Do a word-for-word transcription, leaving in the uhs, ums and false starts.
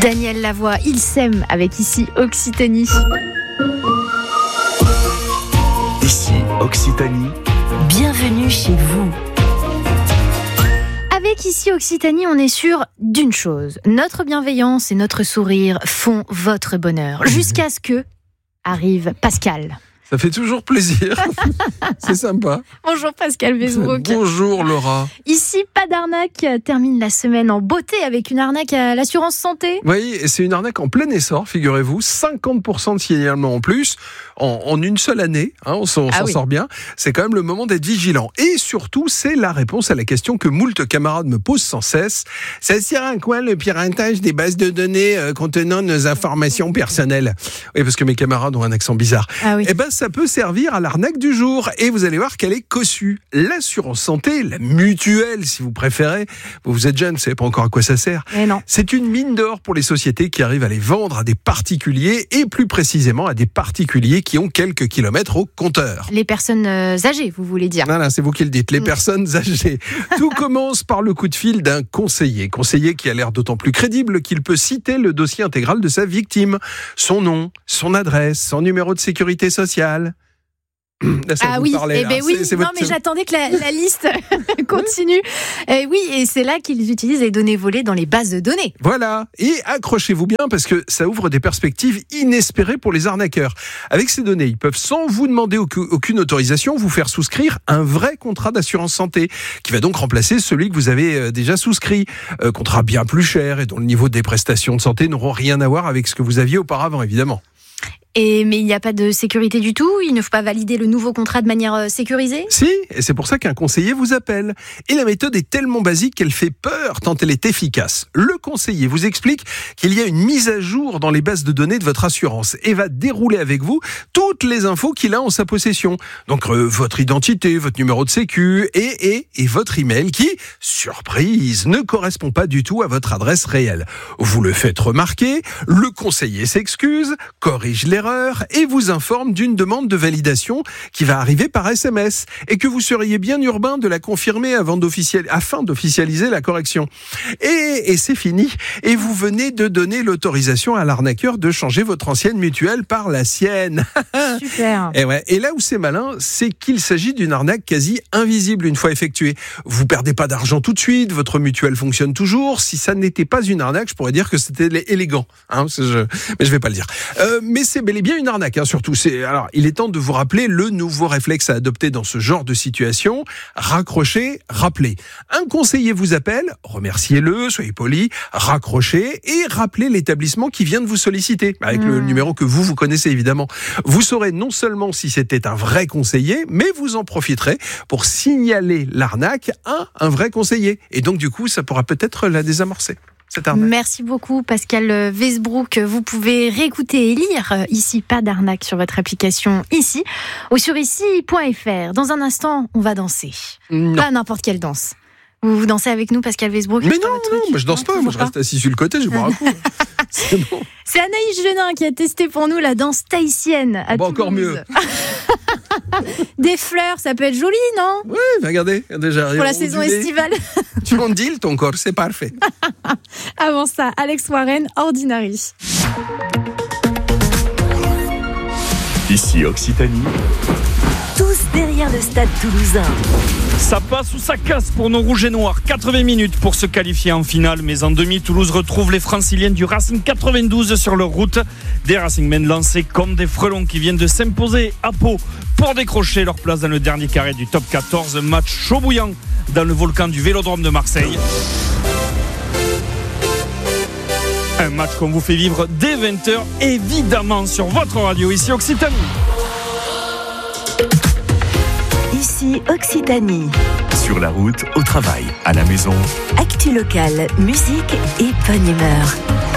Daniel Lavoie, il s'aime avec Ici Occitanie. Ici Occitanie. Bienvenue chez vous. Avec Ici Occitanie, on est sûr d'une chose. Notre bienveillance et notre sourire font votre bonheur. Jusqu'à ce que arrive Pascal. Ça fait toujours plaisir. C'est sympa. Bonjour Pascal Besbrook. Bonjour Laura. Ici, pas d'arnaque. Termine la semaine en beauté avec une arnaque à l'assurance santé. Oui, et c'est une arnaque en plein essor, figurez-vous. cinquante pour cent de signalements en plus en, en une seule année. Hein, on s'en, on ah s'en oui. sort bien. C'est quand même le moment d'être vigilant. Et surtout, c'est la réponse à la question que moult camarades me posent sans cesse. Ça sert à quoi le piratage des bases de données euh, contenant nos informations personnelles? Oui, parce que mes camarades ont un accent bizarre. Ah oui. Eh ben, ça peut servir à l'arnaque du jour. Et vous allez voir qu'elle est cossue. L'assurance santé, la mutuelle, si vous préférez. Vous êtes jeune, vous ne savez pas encore à quoi ça sert. Mais non. C'est une mine d'or pour les sociétés qui arrivent à les vendre à des particuliers et plus précisément à des particuliers qui ont quelques kilomètres au compteur. Les personnes âgées, vous voulez dire? Voilà, c'est vous qui le dites, les mmh. personnes âgées. Tout commence par le coup de fil d'un conseiller. Conseiller qui a l'air d'autant plus crédible qu'il peut citer le dossier intégral de sa victime. Son nom, son adresse, son numéro de sécurité sociale. Là, ah oui, parlait, eh ben oui. c'est, c'est non votre... mais j'attendais que la, la liste continue. Et oui, et c'est là qu'ils utilisent les données volées dans les bases de données. Voilà, et accrochez-vous bien parce que ça ouvre des perspectives inespérées pour les arnaqueurs. Avec ces données, ils peuvent sans vous demander aucune autorisation vous faire souscrire un vrai contrat d'assurance santé qui va donc remplacer celui que vous avez déjà souscrit. Euh, contrat bien plus cher et dont le niveau des prestations de santé n'auront rien à voir avec ce que vous aviez auparavant, évidemment. Et, mais il n'y a pas de sécurité du tout? Il ne faut pas valider le nouveau contrat de manière euh, sécurisée? Si, et c'est pour ça qu'un conseiller vous appelle. Et la méthode est tellement basique qu'elle fait peur tant elle est efficace. Le conseiller vous explique qu'il y a une mise à jour dans les bases de données de votre assurance et va dérouler avec vous toutes les infos qu'il a en sa possession. Donc euh, votre identité, votre numéro de sécu et, et, et votre email qui, surprise, ne correspond pas du tout à votre adresse réelle. Vous le faites remarquer, le conseiller s'excuse, corrige l'erreur et vous informe d'une demande de validation qui va arriver par S M S et que vous seriez bien urbain de la confirmer avant d'official... afin d'officialiser la correction. Et, et c'est fini. Et vous venez de donner l'autorisation à l'arnaqueur de changer votre ancienne mutuelle par la sienne. Super. Et, ouais. Et là où c'est malin, c'est qu'il s'agit d'une arnaque quasi invisible une fois effectuée. Vous perdez pas d'argent tout de suite, votre mutuelle fonctionne toujours. Si ça n'était pas une arnaque, je pourrais dire que c'était élégant. Hein, je... Mais je vais pas le dire. Euh, mais c'est bel et bien une arnaque, hein, surtout. C'est... Alors, il est temps de vous rappeler le nouveau réflexe à adopter dans ce genre de situation. Raccrochez, rappelez. Un conseiller vous appelle, remerciez-le, soyez poli, raccrochez et rappelez l'établissement qui vient de vous solliciter, avec mmh. le numéro que vous, vous connaissez évidemment. Vous saurez non seulement si c'était un vrai conseiller, mais vous en profiterez pour signaler l'arnaque à un vrai conseiller. Et donc, du coup, ça pourra peut-être la désamorcer. Merci beaucoup Pascal Besbrook. Vous pouvez réécouter et lire Ici pas d'arnaque sur votre application Ici ou sur ici point f r. Dans un instant, on va danser. Non. Pas n'importe quelle danse. Vous, vous dansez avec nous Pascal Besbrook? Mais non, non, moi je danse non, pas, moi je reste assis sur le côté, je bois un coup. C'est, bon. C'est Anaïs Genin qui a testé pour nous la danse tahitienne à bon, Toulouse. Encore mieux. Des fleurs, ça peut être joli, non? Oui, regardez, déjà. Pour la saison estivale. Tu ondules ton corps, c'est parfait. Avant ça, Alex Warren, Ordinary. Ici Occitanie. Tous derrière le stade toulousain. Ça passe ou ça casse pour nos rouges et noirs. quatre-vingts minutes pour se qualifier en finale. Mais en demi, Toulouse retrouve les franciliennes du Racing quatre-vingt-douze sur leur route. Des Racingmen lancés comme des frelons qui viennent de s'imposer à Pau pour décrocher leur place dans le dernier carré du top quatorze. Match chaud bouillant dans le volcan du Vélodrome de Marseille. Un match qu'on vous fait vivre dès vingt heures, évidemment sur votre radio Ici Occitanie. Ici Occitanie. Sur la route, au travail, à la maison. Actu locale, musique et bonne humeur.